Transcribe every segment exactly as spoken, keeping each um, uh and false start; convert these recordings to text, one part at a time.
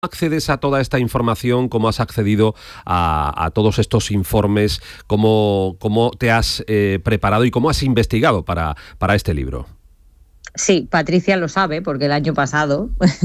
¿Accedes a toda esta información? ¿Cómo has accedido a, a todos estos informes? ¿Cómo, cómo te has eh, preparado y cómo has investigado para, para este libro? Sí, Patricia lo sabe, porque el año pasado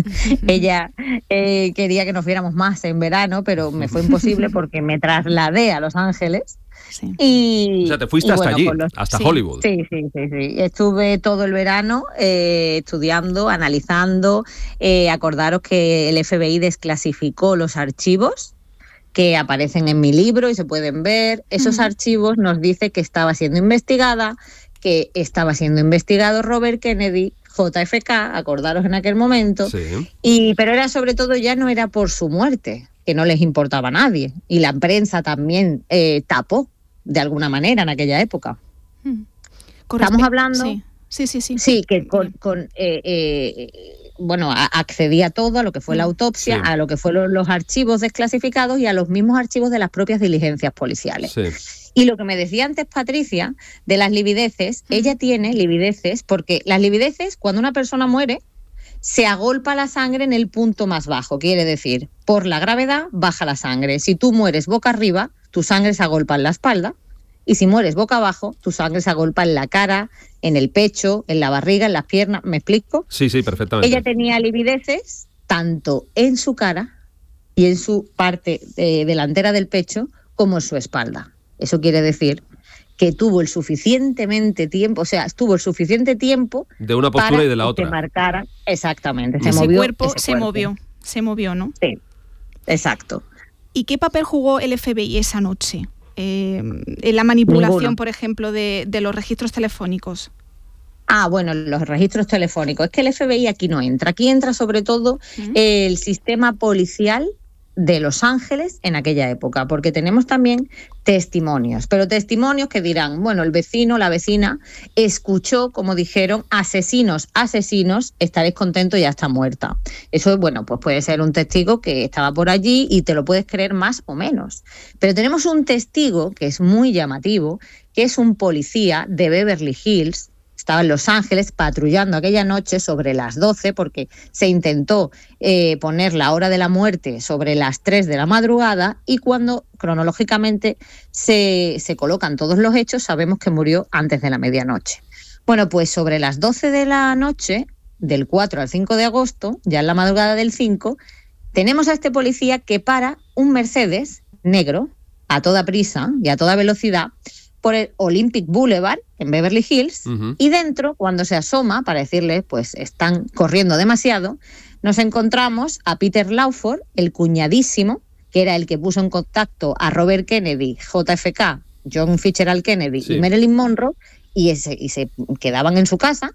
ella eh, quería que nos viéramos más en verano, pero me fue imposible porque me trasladé a Los Ángeles. Sí. Y, o sea, te fuiste hasta bueno, allí, los, hasta sí, Hollywood. Sí, sí, sí, sí. Estuve todo el verano eh, estudiando, analizando. Eh, acordaros que el F B I desclasificó los archivos que aparecen en mi libro y se pueden ver. Esos uh-huh. archivos nos dice que estaba siendo investigada, que estaba siendo investigado Robert Kennedy, J F K, acordaros en aquel momento. Sí. Y, pero era sobre todo, ya no era por su muerte, que no les importaba a nadie. Y la prensa también eh, tapó de alguna manera en aquella época. Hmm. Estamos hablando... Sí, sí, sí. Sí, sí que con... con eh, eh, bueno, a, accedí a todo, a lo que fue la autopsia, sí. a lo que fueron los archivos desclasificados y a los mismos archivos de las propias diligencias policiales. Sí. Y lo que me decía antes Patricia, de las livideces, mm. ella tiene livideces, porque las livideces, cuando una persona muere, se agolpa la sangre en el punto más bajo, quiere decir, por la gravedad baja la sangre. Si tú mueres boca arriba, tu sangre se agolpa en la espalda, y si mueres boca abajo, tu sangre se agolpa en la cara, en el pecho, en la barriga, en las piernas. ¿Me explico? Sí, sí, perfectamente. Ella tenía livideces tanto en su cara y en su parte eh, delantera del pecho como en su espalda. Eso quiere decir que tuvo el suficientemente tiempo, o sea, estuvo el suficiente tiempo de una postura y de la otra. Que marcara exactamente. Se ese movió, cuerpo ese se cuerpo. movió, se movió, ¿no? Sí, exacto. ¿Y qué papel jugó el F B I esa noche? Eh, en la manipulación, Ninguno. por ejemplo, de, de los registros telefónicos. Ah, bueno, los registros telefónicos. Es que el F B I aquí no entra. Aquí entra sobre todo uh-huh. el sistema policial de Los Ángeles en aquella época, porque tenemos también testimonios, pero testimonios que dirán, bueno, el vecino, la vecina, escuchó, como dijeron, asesinos, asesinos, estaréis contentos, ya está muerta. Eso, bueno, pues puede ser un testigo que estaba por allí y te lo puedes creer más o menos. Pero tenemos un testigo que es muy llamativo, que es un policía de Beverly Hills. Estaba en Los Ángeles patrullando aquella noche sobre las doce, porque se intentó eh, poner la hora de la muerte sobre las tres de la madrugada, y cuando cronológicamente se, se colocan todos los hechos, sabemos que murió antes de la medianoche. Bueno, pues sobre las doce de la noche, del cuatro al cinco de agosto, ya en la madrugada del cinco, tenemos a este policía que para un Mercedes negro, a toda prisa y a toda velocidad, por el Olympic Boulevard en Beverly Hills, uh-huh. y dentro, cuando se asoma para decirle, pues están corriendo demasiado, nos encontramos a Peter Lawford, el cuñadísimo, que era el que puso en contacto a Robert Kennedy, J F K, John Fitzgerald Kennedy sí. y Marilyn Monroe, y, ese, y se quedaban en su casa.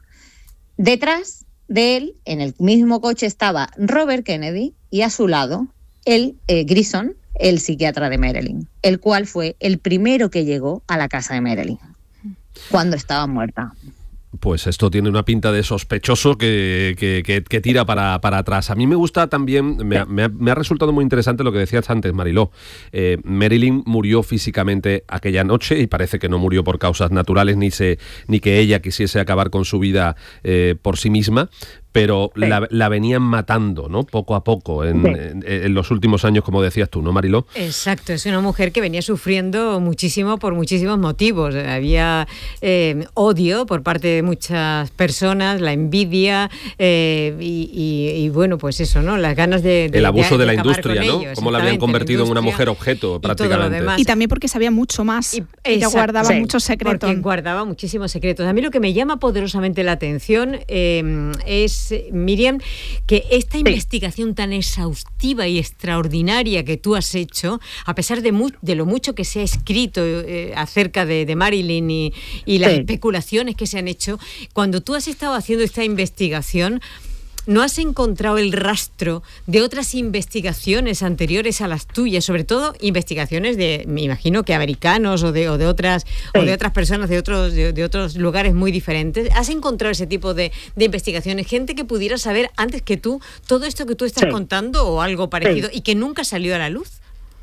Detrás de él, en el mismo coche, estaba Robert Kennedy y a su lado el eh, Grison, el psiquiatra de Marilyn, el cual fue el primero que llegó a la casa de Marilyn cuando estaba muerta. Pues esto tiene una pinta de sospechoso que, que, que, que tira para, para atrás. A mí me gusta también, me ha, me, ha, me ha resultado muy interesante lo que decías antes, Mariló. Eh, Marilyn murió físicamente aquella noche y parece que no murió por causas naturales ni, se, ni que ella quisiese acabar con su vida eh, por sí misma, pero sí. la, la venían matando, ¿no? Poco a poco, en, sí. en, en los últimos años, como decías tú, ¿no, Mariló? Exacto, es una mujer que venía sufriendo muchísimo por muchísimos motivos. Había eh, odio por parte de muchas personas, la envidia eh, y, y, y, bueno, pues eso, ¿no? Las ganas de... de El abuso de, de, de la industria, ¿no? Ellos, Cómo la habían convertido en una mujer objeto, prácticamente. Y también porque sabía mucho más. Y, ella guardaba sí. muchos secretos. Porque guardaba muchísimos secretos. A mí lo que me llama poderosamente la atención eh, es Miriam, que esta sí. investigación tan exhaustiva y extraordinaria que tú has hecho, a pesar de, mu- de lo mucho que se ha escrito eh, acerca de, de Marilyn y, y las sí. especulaciones que se han hecho, cuando tú has estado haciendo esta investigación, ¿no has encontrado el rastro de otras investigaciones anteriores a las tuyas? Sobre todo investigaciones de, me imagino que americanos o de, o de otras sí. o de otras personas de otros, de, de otros lugares muy diferentes. ¿Has encontrado ese tipo de, de investigaciones? Gente que pudiera saber antes que tú todo esto que tú estás sí. contando o algo parecido sí. y que nunca salió a la luz.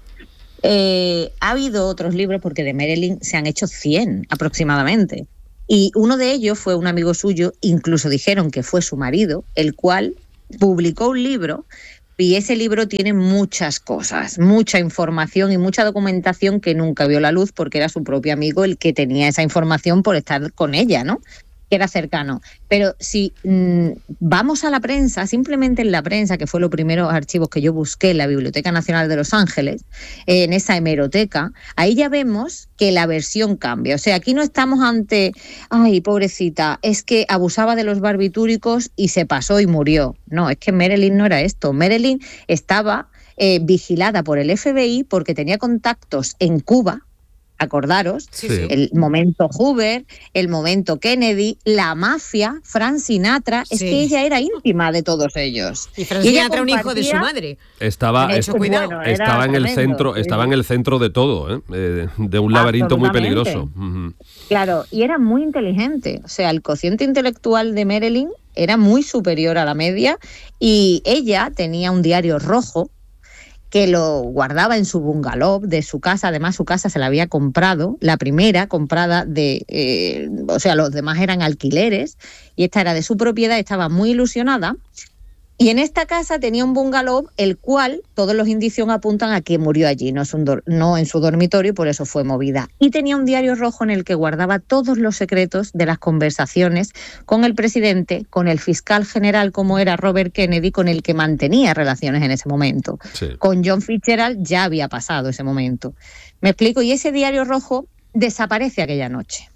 Eh, ha habido otros libros, porque de Marilyn se han hecho cien aproximadamente. Y uno de ellos fue un amigo suyo, incluso dijeron que fue su marido, el cual publicó un libro Y ese libro tiene muchas cosas, mucha información y mucha documentación que nunca vio la luz porque era su propio amigo el que tenía esa información por estar con ella, ¿no? Que era cercano. Pero si mmm, vamos a la prensa, simplemente en la prensa, que fue los primeros archivos que yo busqué en la Biblioteca Nacional de Los Ángeles, eh, en esa hemeroteca, ahí ya vemos que la versión cambia. O sea, aquí no estamos ante, ay, pobrecita, es que abusaba de los barbitúricos y se pasó y murió. No, es que Marilyn no era esto. Marilyn estaba eh, vigilada por el F B I porque tenía contactos en Cuba. Acordaros, sí, sí. El momento Hoover, el momento Kennedy, la mafia, Frank Sinatra, sí. Es que ella era íntima de todos ellos. Y Frank Sinatra, un hijo de su madre. Estaba, es, bueno, estaba en el tremendo, centro, sí. estaba en el centro de todo, ¿eh? Eh, de un laberinto muy peligroso. Uh-huh. Claro, y era muy inteligente. O sea, el cociente intelectual de Marilyn era muy superior a la media y ella tenía un diario rojo que lo guardaba en su bungalow de su casa. Además, su casa se la había comprado, la primera comprada de, eh, o sea, los demás eran alquileres, y esta era de su propiedad, estaba muy ilusionada. Y en esta casa tenía un bungalow, el cual todos los indicios apuntan a que murió allí, no, es un do- no en su dormitorio, por eso fue movida. Y tenía un diario rojo en el que guardaba todos los secretos de las conversaciones con el presidente, con el fiscal general, como era Robert Kennedy, con el que mantenía relaciones en ese momento. Sí. Con John Fitzgerald ya había pasado ese momento. ¿Me explico? Y ese diario rojo desaparece aquella noche.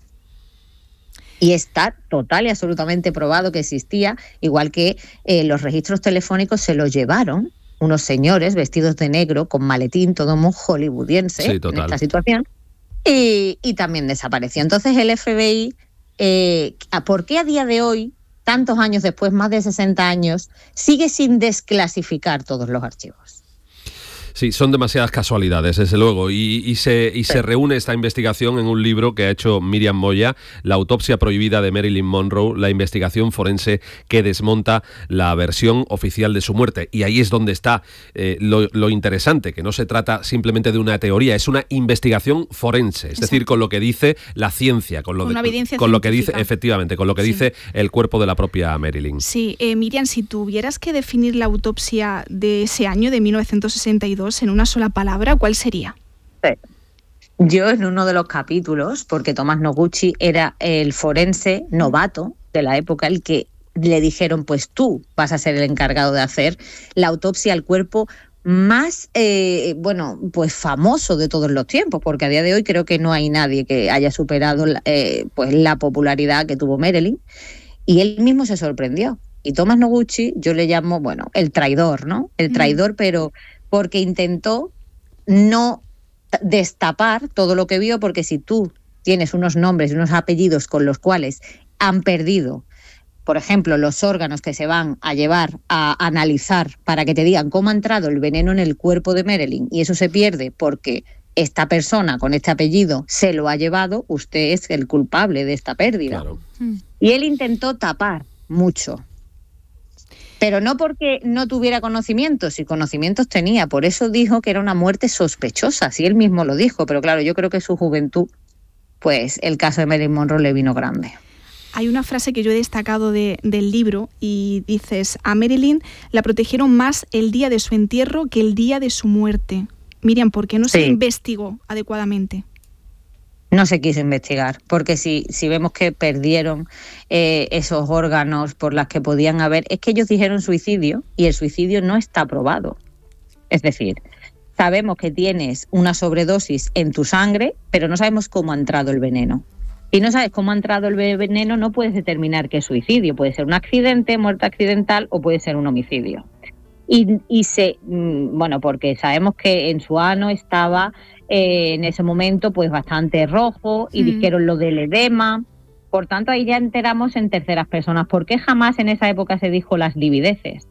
Y está total y absolutamente probado que existía, igual que eh, los registros telefónicos se los llevaron unos señores vestidos de negro, con maletín, todo muy hollywoodiense, sí, en esta situación, y, y también desapareció. Entonces el F B I, eh, ¿por qué a día de hoy, tantos años después, más de sesenta años, sigue sin desclasificar todos los archivos? Sí, son demasiadas casualidades, desde luego, y, y, se, y sí. se reúne esta investigación en un libro que ha hecho Miriam Moya, La autopsia prohibida de Marilyn Monroe, la investigación forense que desmonta la versión oficial de su muerte. Y ahí es donde está eh, lo, lo interesante, que no se trata simplemente de una teoría, es una investigación forense, es Exacto. decir, con lo que dice la ciencia, con lo, con de, con lo que dice, efectivamente, con lo que sí. dice el cuerpo de la propia Marilyn. Sí, eh, Miriam, si tuvieras que definir la autopsia de ese año, de mil novecientos sesenta y dos, en una sola palabra, ¿cuál sería? Sí. Yo en uno de los capítulos, porque Tomás Noguchi era el forense novato de la época, el que le dijeron, pues tú vas a ser el encargado de hacer la autopsia al cuerpo más, eh, bueno, pues famoso de todos los tiempos, porque a día de hoy creo que no hay nadie que haya superado eh, pues la popularidad que tuvo Marilyn, y él mismo se sorprendió. Y Tomás Noguchi, yo le llamo, bueno, el traidor, ¿no? El traidor, mm. pero porque intentó no destapar todo lo que vio, porque si tú tienes unos nombres y unos apellidos con los cuales han perdido, por ejemplo, los órganos que se van a llevar a analizar para que te digan cómo ha entrado el veneno en el cuerpo de Marilyn, y eso se pierde porque esta persona con este apellido se lo ha llevado, usted es el culpable de esta pérdida. Claro. Y él intentó tapar mucho. Pero no porque no tuviera conocimientos, si conocimientos tenía, por eso dijo que era una muerte sospechosa, si él mismo lo dijo, pero claro, yo creo que su juventud, pues el caso de Marilyn Monroe le vino grande. Hay una frase que yo he destacado de, del libro y dices, a Marilyn la protegieron más el día de su entierro que el día de su muerte. Miriam, ¿por qué no sí. se investigó adecuadamente? No se quiso investigar, porque si, si vemos que perdieron eh, esos órganos por las que podían haber, es que ellos dijeron suicidio y el suicidio no está probado. Es decir, sabemos que tienes una sobredosis en tu sangre, pero no sabemos cómo ha entrado el veneno. Si no sabes cómo ha entrado el veneno, no puedes determinar qué es suicidio. Puede ser un accidente, muerte accidental, o puede ser un homicidio. Y, y se, bueno, porque sabemos que en su ano estaba eh, en ese momento pues bastante rojo y mm. dijeron lo del edema. Por tanto, ahí ya enteramos en terceras personas. ¿Por qué jamás en esa época se dijo las livideces?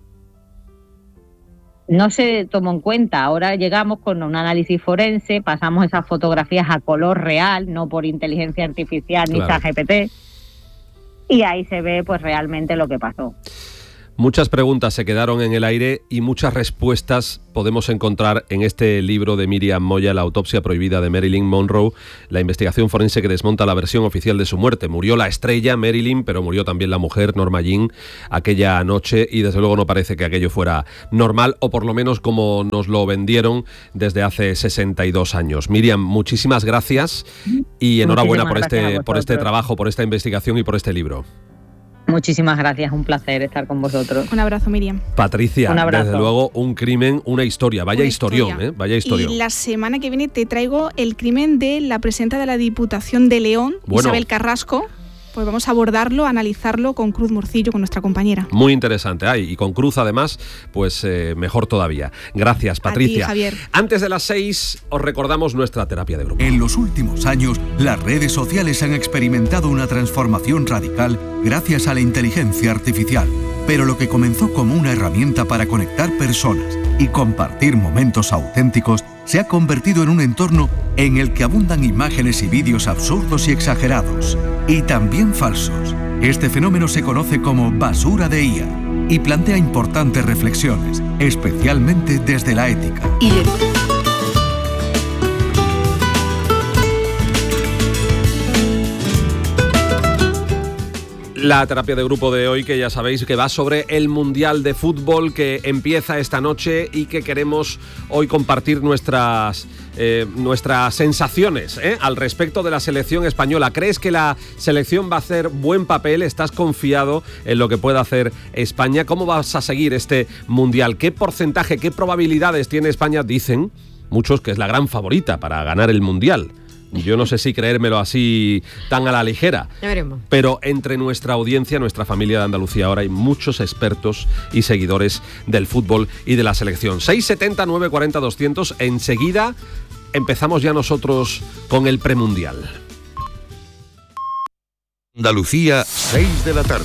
No se tomó en cuenta. Ahora llegamos con un análisis forense, pasamos esas fotografías a color real, no por inteligencia artificial ni claro. ChatGPT, y ahí se ve pues realmente lo que pasó. Muchas preguntas se quedaron en el aire y muchas respuestas podemos encontrar en este libro de Míriam Moya, La autopsia prohibida de Marilyn Monroe, la investigación forense que desmonta la versión oficial de su muerte. Murió la estrella Marilyn, pero murió también la mujer Norma Jean aquella noche y desde luego no parece que aquello fuera normal, o por lo menos como nos lo vendieron desde hace sesenta y dos años. Míriam, muchísimas gracias y enhorabuena por este, por este trabajo, por esta investigación y por este libro. Muchísimas gracias, un placer estar con vosotros. Un abrazo, Miriam. Patricia, desde luego un crimen, una historia, vaya una historión, historia. ¿eh? Vaya historión. Y la semana que viene te traigo el crimen de la presidenta de la Diputación de León, bueno, Isabel Carrasco. Pues vamos a abordarlo, a analizarlo con Cruz Morcillo, con nuestra compañera. Muy interesante, ay, y con Cruz además, pues eh, mejor todavía. Gracias, Patricia. A ti, Javier. Antes de las seis, os recordamos nuestra terapia de grupo. En los últimos años, las redes sociales han experimentado una transformación radical gracias a la inteligencia artificial. Pero lo que comenzó como una herramienta para conectar personas y compartir momentos auténticos se ha convertido en un entorno en el que abundan imágenes y vídeos absurdos y exagerados, y también falsos. Este fenómeno se conoce como basura de I A y plantea importantes reflexiones, especialmente desde la ética. Y el... La terapia de grupo de hoy, que ya sabéis que va sobre el Mundial de Fútbol que empieza esta noche y que queremos hoy compartir nuestras, eh, nuestras sensaciones ¿eh? al respecto de la selección española. ¿Crees que la selección va a hacer buen papel? ¿Estás confiado en lo que pueda hacer España? ¿Cómo vas a seguir este Mundial? ¿Qué porcentaje, qué probabilidades tiene España? Dicen muchos que es la gran favorita para ganar el Mundial. Yo no sé si creérmelo así tan a la ligera. Ya veremos. Pero entre nuestra audiencia, nuestra familia de Andalucía, ahora hay muchos expertos y seguidores del fútbol y de la selección. seis setenta, nueve cuarenta, doscientos. Enseguida empezamos ya nosotros con el premundial. Andalucía, seis de la tarde.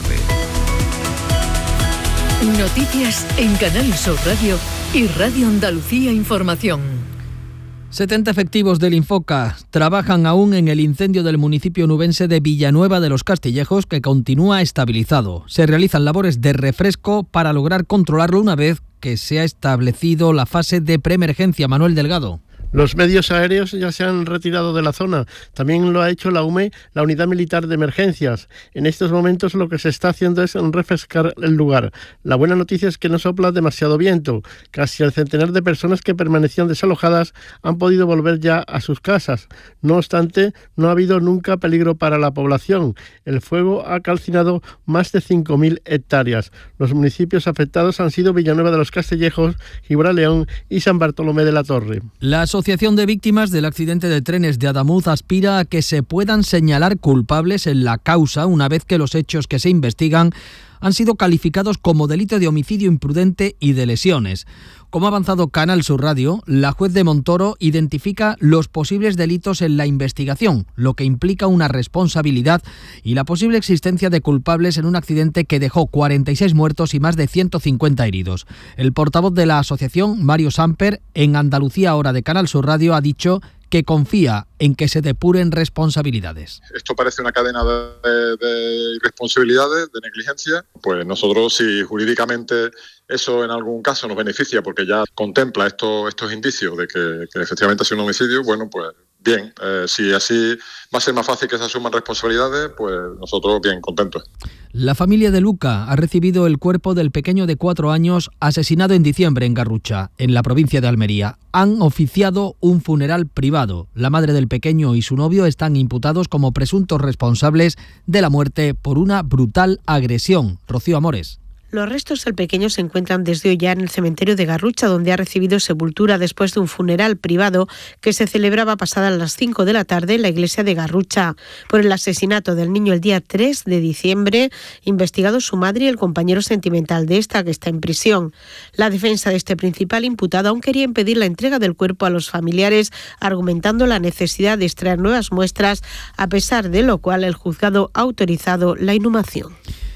Noticias en Canal Sur Radio y Radio Andalucía Información. setenta efectivos del Infoca trabajan aún en el incendio del municipio nubense de Villanueva de los Castillejos, que continúa estabilizado. Se realizan labores de refresco para lograr controlarlo una vez que se ha establecido la fase de preemergencia. Manuel Delgado. Los medios aéreos ya se han retirado de la zona. También lo ha hecho la U M E, la Unidad Militar de Emergencias. En estos momentos lo que se está haciendo es refrescar el lugar. La buena noticia es que no sopla demasiado viento. Casi el centenar de personas que permanecían desalojadas han podido volver ya a sus casas. No obstante, no ha habido nunca peligro para la población. El fuego ha calcinado más de cinco mil hectáreas. Los municipios afectados han sido Villanueva de los Castillejos, Gibraleón y San Bartolomé de la Torre. La Asociación de Víctimas del Accidente de Trenes de Adamuz aspira a que se puedan señalar culpables en la causa una vez que los hechos que se investigan han sido calificados como delito de homicidio imprudente y de lesiones. Como ha avanzado Canal Sur Radio, la juez de Montoro identifica los posibles delitos en la investigación, lo que implica una responsabilidad y la posible existencia de culpables en un accidente que dejó cuarenta y seis muertos y más de ciento cincuenta heridos. El portavoz de la asociación, Mario Samper, en Andalucía Ahora de Canal Sur Radio, ha dicho que confía en que se depuren responsabilidades. Esto parece una cadena de, de irresponsabilidades, de negligencia. Pues nosotros, si jurídicamente eso en algún caso nos beneficia porque ya contempla estos, estos indicios de que, que efectivamente ha sido un homicidio, bueno, pues bien. Eh, si así va a ser más fácil que se asuman responsabilidades, pues nosotros bien contentos. La familia de Luca ha recibido el cuerpo del pequeño de cuatro años asesinado en diciembre en Garrucha, en la provincia de Almería. Han oficiado un funeral privado. La madre del pequeño y su novio están imputados como presuntos responsables de la muerte por una brutal agresión. Rocío Amores. Los restos del pequeño se encuentran desde hoy ya en el cementerio de Garrucha, donde ha recibido sepultura después de un funeral privado que se celebraba pasadas las cinco de la tarde en la iglesia de Garrucha. Por el asesinato del niño el día tres de diciembre, investigados su madre y el compañero sentimental de esta, que está en prisión. La defensa de este principal imputado aún quería impedir la entrega del cuerpo a los familiares, argumentando la necesidad de extraer nuevas muestras, a pesar de lo cual el juzgado ha autorizado la inhumación.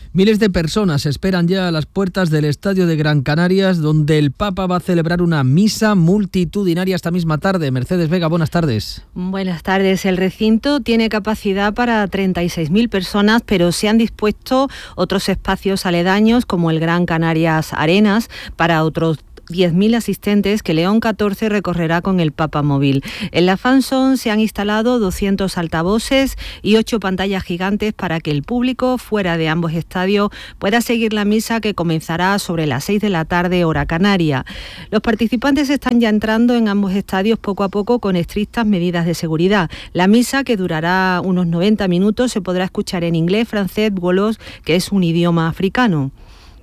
Miles de personas esperan ya a las puertas del Estadio de Gran Canarias, donde el Papa va a celebrar una misa multitudinaria esta misma tarde. Mercedes Vega, buenas tardes. Buenas tardes. El recinto tiene capacidad para treinta y seis mil personas, pero se han dispuesto otros espacios aledaños, como el Gran Canarias Arenas, para otros diez mil asistentes que León catorce recorrerá con el Papa móvil. En la fanzone se han instalado doscientos altavoces y ocho pantallas gigantes para que el público fuera de ambos estadios pueda seguir la misa, que comenzará sobre las seis de la tarde hora canaria. Los participantes están ya entrando en ambos estadios poco a poco con estrictas medidas de seguridad. La misa, que durará unos noventa minutos, se podrá escuchar en inglés, francés, golos, que es un idioma africano.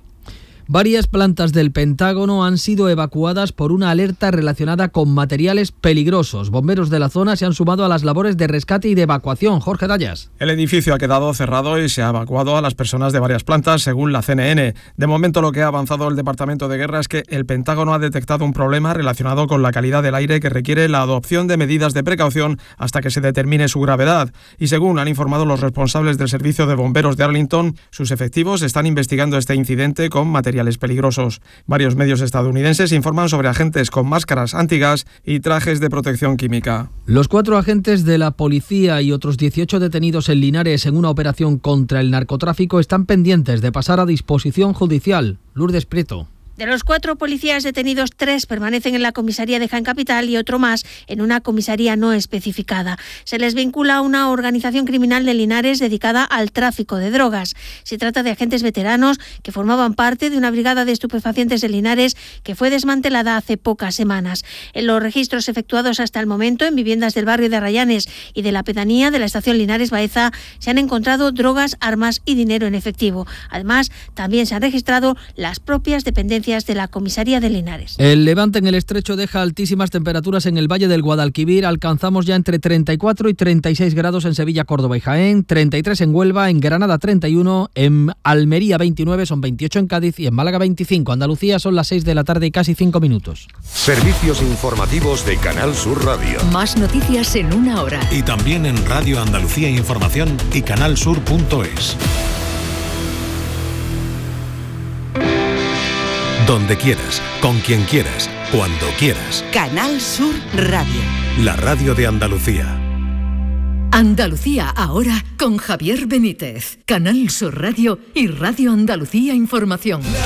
Varias plantas del Pentágono han sido evacuadas por una alerta relacionada con materiales peligrosos. Bomberos de la zona se han sumado a las labores de rescate y de evacuación. Jorge Dayas. El edificio ha quedado cerrado y se ha evacuado a las personas de varias plantas, según la C N N. De momento, lo que ha avanzado el Departamento de Guerra es que el Pentágono ha detectado un problema relacionado con la calidad del aire que requiere la adopción de medidas de precaución hasta que se determine su gravedad. Y según han informado los responsables del Servicio de Bomberos de Arlington, sus efectivos están investigando este incidente con materiales peligrosos. Varios medios estadounidenses informan sobre agentes con máscaras antigas y trajes de protección química. Los cuatro agentes de la policía y otros dieciocho detenidos en Linares en una operación contra el narcotráfico están pendientes de pasar a disposición judicial. Lourdes Prieto. De los cuatro policías detenidos, tres permanecen en la comisaría de Jaén Capital y otro más en una comisaría no especificada. Se les vincula a una organización criminal de Linares dedicada al tráfico de drogas. Se trata de agentes veteranos que formaban parte de una brigada de estupefacientes de Linares que fue desmantelada hace pocas semanas. En los registros efectuados hasta el momento en viviendas del barrio de Arrayanes y de la pedanía de la estación Linares Baeza se han encontrado drogas, armas y dinero en efectivo. Además, también se han registrado las propias dependencias de la comisaría de Linares. El levante en el estrecho deja altísimas temperaturas en el Valle del Guadalquivir. Alcanzamos ya entre treinta y cuatro y treinta y seis grados en Sevilla, Córdoba y Jaén, treinta y tres en Huelva, en Granada treinta y uno, en Almería veintinueve, son veintiocho en Cádiz y en Málaga veinticinco. Andalucía son las seis de la tarde y casi cinco minutos. Servicios informativos de Canal Sur Radio. Más noticias en una hora. Y también en Radio Andalucía Información y canalsur punto es. Donde quieras, con quien quieras, cuando quieras. Canal Sur Radio. La radio de Andalucía. Andalucía ahora con Javier Benítez. Canal Sur Radio y Radio Andalucía Información.